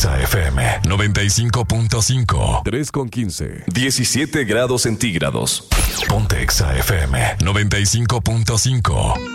Exa FM 95.5. 3:15. 17 grados centígrados. Ponte Exa FM 95.5.